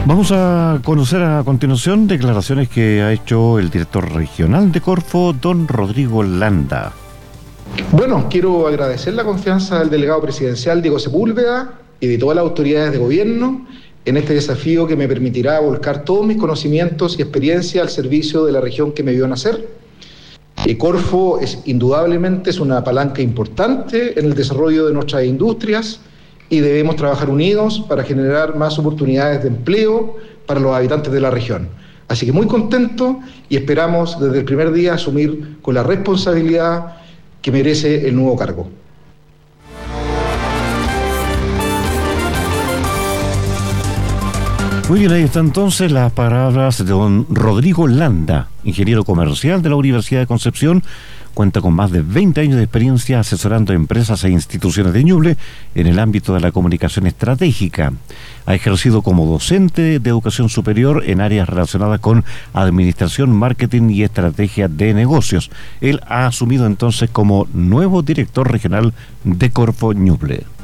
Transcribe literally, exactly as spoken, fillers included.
Vamos a conocer a continuación declaraciones que ha hecho el director regional de Corfo, don Rodrigo Landa. Bueno, quiero agradecer la confianza del delegado presidencial Diego Sepúlveda y de todas las autoridades de gobierno en este desafío que me permitirá volcar todos mis conocimientos y experiencia al servicio de la región que me vio nacer. Y Corfo es indudablemente es una palanca importante en el desarrollo de nuestras industrias y debemos trabajar unidos para generar más oportunidades de empleo para los habitantes de la región. Así que muy contento y esperamos desde el primer día asumir con la responsabilidad que merece el nuevo cargo. Muy bien, ahí están entonces las palabras de don Rodrigo Landa, ingeniero comercial de la Universidad de Concepción. Cuenta con más de veinte años de experiencia asesorando a empresas e instituciones de Ñuble en el ámbito de la comunicación estratégica. Ha ejercido como docente de educación superior en áreas relacionadas con administración, marketing y estrategia de negocios. Él ha asumido entonces como nuevo director regional de Corfo Ñuble.